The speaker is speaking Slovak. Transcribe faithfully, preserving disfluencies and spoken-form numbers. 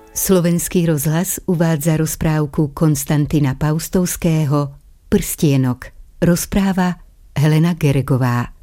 Slovenský rozhlas uvádza rozprávku Konstantina Paustovského Prstienok. Rozpráva Helena Geregová.